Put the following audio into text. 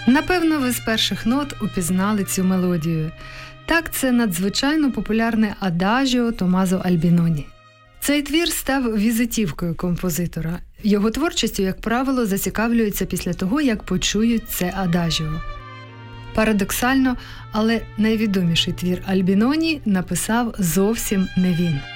Напевно, ви з перших нот упізнали цю мелодію. Так, це надзвичайно популярне адажіо Томмазо Альбіноні. Цей твір став візитівкою композитора. Його творчістю, як правило, зацікавлюються після того, як почують це адажіо. Парадоксально, але найвідоміший твір Альбіноні написав зовсім не він.